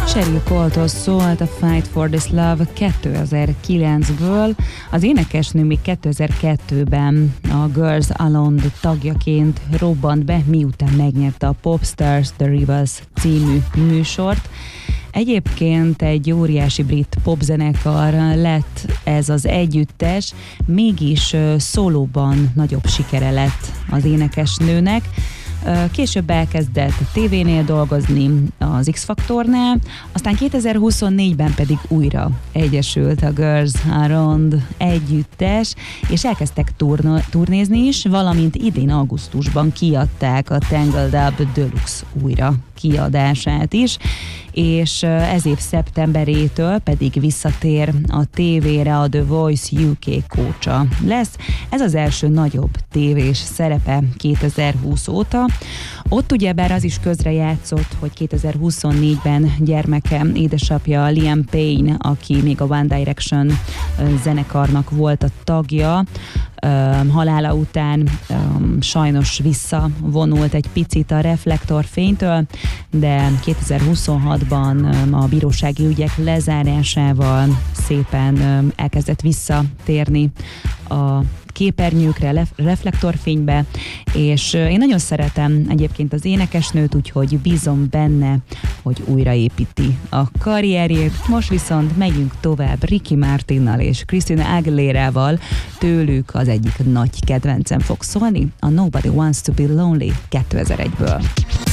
Sheryl Cole-tól szólt a Fight for This Love 2009-ből. Az énekesnő még 2002-ben a Girls Alone tagjaként robbant be, miután megnyerte a Popstars The Rivals című műsort. Egyébként egy óriási brit popzenekar lett ez az együttes, mégis szólóban nagyobb sikere lett az énekesnőnek. Később elkezdett a tévénél dolgozni, az X-Faktornál, aztán 2024-ben pedig újra egyesült a Girls Around együttes, és elkezdtek turnézni is, valamint idén augusztusban kiadták a Tangled Up Deluxe újra kiadását is, és ez év szeptemberétől pedig visszatér a tévére a The Voice UK kócsa lesz. Ez az első nagyobb tévés szerepe 2020 óta. Ott ugyebár az is közrejátszott, hogy 2024-ben gyermeke, édesapja Liam Payne, aki még a One Direction zenekarnak volt a tagja, halála után sajnos visszavonult egy picit a reflektorfénytől, de 2026-ban a bírósági ügyek lezárásával szépen elkezdett visszatérni a képernyőkre, reflektorfénybe, és én nagyon szeretem egyébként az énekesnőt, úgyhogy bízom benne, hogy újraépíti a karrierjét. Most viszont megyünk tovább Ricky Martinnal és Christina Aguilérával, tőlük az egyik nagy kedvencem fog szólni, a Nobody Wants to Be Lonely 2001-ből.